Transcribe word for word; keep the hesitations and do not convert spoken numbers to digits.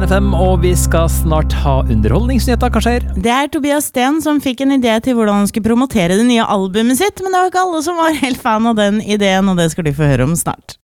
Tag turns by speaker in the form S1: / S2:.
S1: F M, og vi skal snart ha underholdningsnyheter, hva skjer?
S2: Det er Tobias Sten som fikk en idé til hvordan han skulle promotere det nye albumet sitt, men det var ikke alle som var helt fan av den ideen, og det skal du få høre om snart.